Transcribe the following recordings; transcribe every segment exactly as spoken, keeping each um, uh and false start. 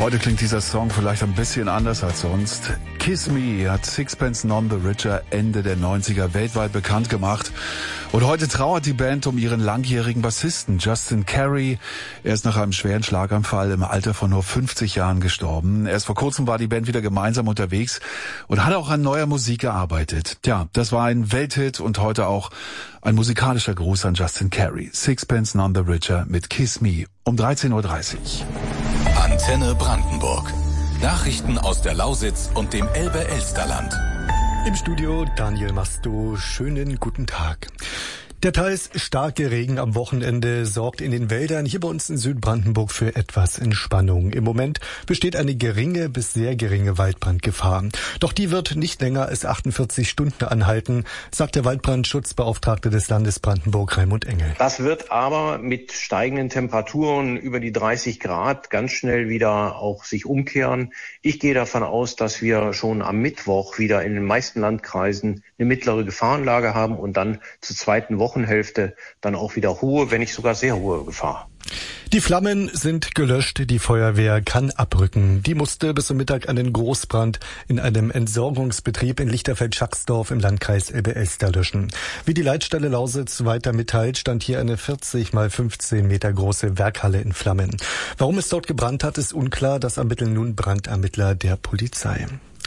Heute klingt dieser Song vielleicht ein bisschen anders als sonst. Kiss Me hat Sixpence None the Richer Ende der neunziger weltweit bekannt gemacht. Und heute trauert die Band um ihren langjährigen Bassisten Justin Carey. Er ist nach einem schweren Schlaganfall im Alter von nur fünfzig Jahren gestorben. Erst vor kurzem war die Band wieder gemeinsam unterwegs und hat auch an neuer Musik gearbeitet. Tja, das war ein Welthit und heute auch ein musikalischer Gruß an Justin Carey. Sixpence None the Richer mit Kiss Me um dreizehn Uhr dreißig. Antenne Brandenburg. Nachrichten aus der Lausitz und dem Elbe-Elsterland. Im Studio Daniel Masto. Schönen guten Tag. Der teils starke Regen am Wochenende sorgt in den Wäldern hier bei uns in Südbrandenburg für etwas Entspannung. Im Moment besteht eine geringe bis sehr geringe Waldbrandgefahr. Doch die wird nicht länger als achtundvierzig Stunden anhalten, sagt der Waldbrandschutzbeauftragte des Landes Brandenburg, Raimund Engel. Das wird aber mit steigenden Temperaturen über die dreißig Grad ganz schnell wieder auch sich umkehren. Ich gehe davon aus, dass wir schon am Mittwoch wieder in den meisten Landkreisen eine mittlere Gefahrenlage haben und dann zur zweiten Wochenhälfte dann auch wieder hohe, wenn nicht sogar sehr hohe Gefahr. Die Flammen sind gelöscht, die Feuerwehr kann abrücken. Die musste bis zum Mittag einen Großbrand in einem Entsorgungsbetrieb in Lichterfeld-Schacksdorf im Landkreis Elbe-Elster löschen. Wie die Leitstelle Lausitz weiter mitteilt, stand hier eine vierzig mal fünfzehn Meter große Werkhalle in Flammen. Warum es dort gebrannt hat, ist unklar. Das ermitteln nun Brandermittler der Polizei.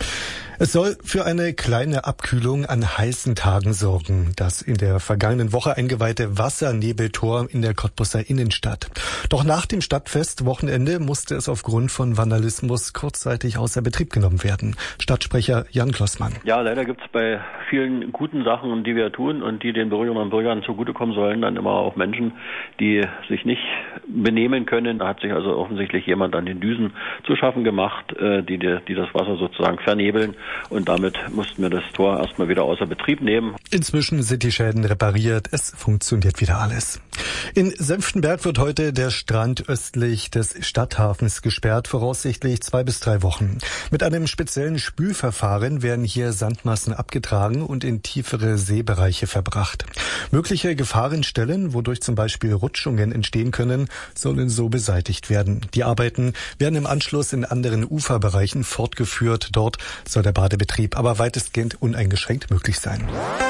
Es soll für eine kleine Abkühlung an heißen Tagen sorgen, das in der vergangenen Woche eingeweihte Wassernebeltor in der Cottbuser Innenstadt. Doch nach dem Stadtfest Wochenende musste es aufgrund von Vandalismus kurzzeitig außer Betrieb genommen werden. Stadtsprecher Jan Klossmann. Ja, leider gibt es bei vielen guten Sachen, die wir tun und die den Bürgerinnen und Bürgern zugutekommen sollen, dann immer auch Menschen, die sich nicht benehmen können. Da hat sich also offensichtlich jemand an den Düsen zu schaffen gemacht, die, die das Wasser sozusagen vernebeln. Und damit mussten wir das Tor erstmal wieder außer Betrieb nehmen. Inzwischen sind die Schäden repariert. Es funktioniert wieder alles. In Senftenberg wird heute der Strand östlich des Stadthafens gesperrt, voraussichtlich zwei bis drei Wochen. Mit einem speziellen Spülverfahren werden hier Sandmassen abgetragen und in tiefere Seebereiche verbracht. Mögliche Gefahrenstellen, wodurch zum Beispiel Rutschungen entstehen können, sollen so beseitigt werden. Die Arbeiten werden im Anschluss in anderen Uferbereichen fortgeführt. Dort soll der Badebetrieb aber weitestgehend uneingeschränkt möglich sein.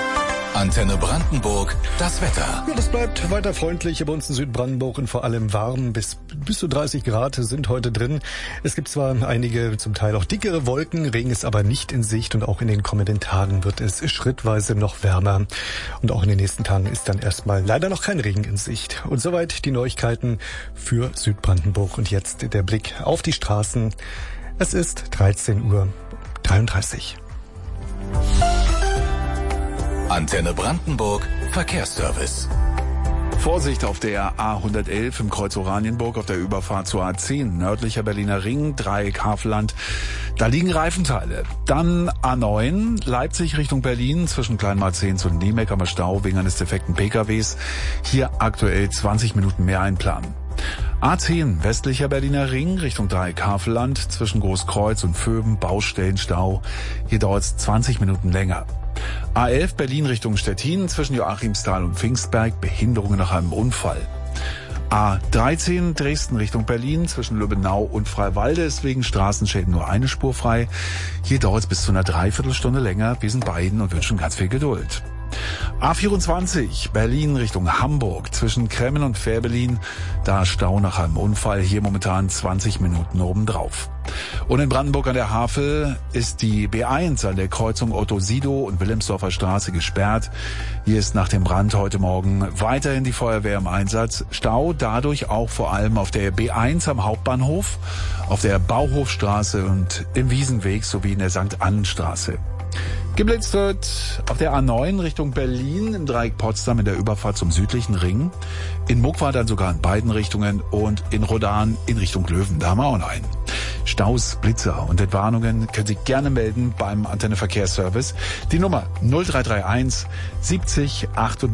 Antenne Brandenburg, das Wetter. Ja, das bleibt weiter freundlich hier bei uns in Südbrandenburg und vor allem warm. Bis, bis zu dreißig Grad sind heute drin. Es gibt zwar einige, zum Teil auch dickere Wolken, Regen ist aber nicht in Sicht und auch in den kommenden Tagen wird es schrittweise noch wärmer. Und auch in den nächsten Tagen ist dann erstmal leider noch kein Regen in Sicht. Und soweit die Neuigkeiten für Südbrandenburg. Und jetzt der Blick auf die Straßen. Es ist dreizehn Uhr dreiunddreißig. Antenne Brandenburg, Verkehrsservice. Vorsicht auf der A hundertelf im Kreuz Oranienburg auf der Überfahrt zur A zehn, nördlicher Berliner Ring, Dreieck Havelland. Da liegen Reifenteile. Dann A neun, Leipzig Richtung Berlin, zwischen Kleinmarzehns und Niemeck am Stau wegen eines defekten P K Ws. Hier aktuell zwanzig Minuten mehr einplanen. A zehn, westlicher Berliner Ring, Richtung Dreieck Havelland, zwischen Großkreuz und Vöben, Baustellenstau. Hier dauert es zwanzig Minuten länger. A elf, Berlin Richtung Stettin, zwischen Joachimsthal und Pfingstberg, Behinderungen nach einem Unfall. A dreizehn, Dresden Richtung Berlin, zwischen Lübbenau und Freiwalde ist wegen Straßenschäden nur eine Spur frei. Hier dauert es bis zu einer Dreiviertelstunde länger. Wir sind beiden und wünschen ganz viel Geduld. A vierundzwanzig, Berlin Richtung Hamburg, zwischen Kremmen und Fährberlin, da Stau nach einem Unfall, hier momentan zwanzig Minuten obendrauf. Und in Brandenburg an der Havel ist die B eins an der Kreuzung Otto-Sido und Wilhelmsdorfer Straße gesperrt. Hier ist nach dem Brand heute Morgen weiterhin die Feuerwehr im Einsatz. Stau dadurch auch vor allem auf der B eins am Hauptbahnhof, auf der Bauhofstraße und im Wiesenweg sowie in der Sankt Annenstraße. Geblitzt wird auf der A neun Richtung Berlin im Dreieck Potsdam in der Überfahrt zum südlichen Ring. In Muckwa dann sogar in beiden Richtungen und in Rodan in Richtung Löwen. Da haben wir auch noch einen. Staus, Blitzer und Entwarnungen können Sie gerne melden beim Antenne Verkehrsservice. Die Nummer null drei drei eins siebzig achtundneunzig